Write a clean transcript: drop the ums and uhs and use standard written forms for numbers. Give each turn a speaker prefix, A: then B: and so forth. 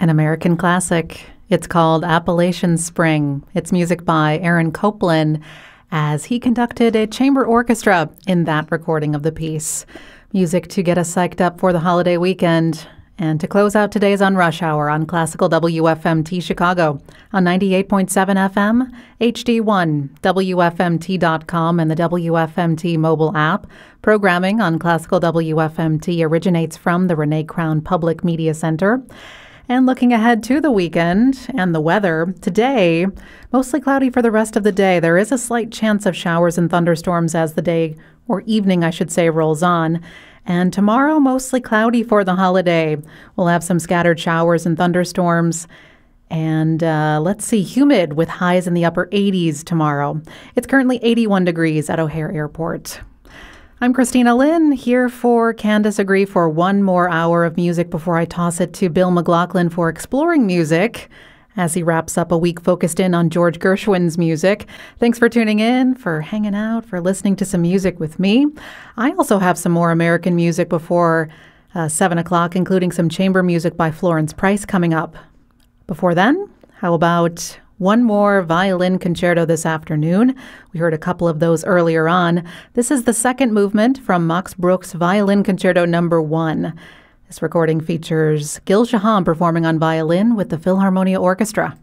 A: An American classic. It's called Appalachian Spring. It's music by Aaron Copland as he conducted a chamber orchestra in that recording of the piece. Music to get us psyched up for the holiday weekend. And to close out today's On Rush Hour on Classical WFMT Chicago on 98.7 FM, HD1, WFMT.com, and the WFMT mobile app. Programming on Classical WFMT originates from the Renee Crown Public Media Center. And looking ahead to the weekend and the weather, today, mostly cloudy for the rest of the day. There is a slight chance of showers and thunderstorms as the day, or evening, I should say, rolls on. And tomorrow, mostly cloudy for the holiday. We'll have some scattered showers and thunderstorms. And let's see, humid with highs in the upper 80s tomorrow. It's currently 81 degrees at O'Hare Airport. I'm Christina Lynn, here for Candace Agree for one more hour of music before I toss it to Bill McLaughlin for Exploring Music as he wraps up a week focused in on George Gershwin's music. Thanks for tuning in, for hanging out, for listening to some music with me. I also have some more American music before 7 o'clock, including some chamber music by Florence Price coming up. Before then, how about one more violin concerto this afternoon? We heard a couple of those earlier on. This is the second movement from Max Bruch's Violin Concerto No. 1. This recording features Gil Shaham performing on violin with the Philharmonia Orchestra.